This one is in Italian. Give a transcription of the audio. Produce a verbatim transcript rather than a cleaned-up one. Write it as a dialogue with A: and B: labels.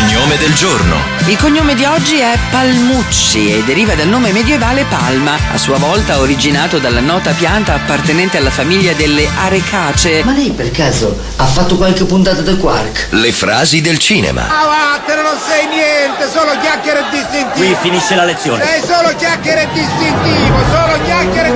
A: cognome del giorno.
B: Il cognome di oggi è Palmucci e deriva dal nome medievale Palma, a sua volta originato dalla nota pianta appartenente alla famiglia delle Arecacee.
C: Ma lei per caso ha fatto qualche puntata da Quark?
A: Le frasi del cinema.
D: Ah, vattene, non sei niente, solo chiacchiere e distintivo.
E: Qui finisce la lezione.
D: Sei solo chiacchiere e distintivo, solo chiacchiere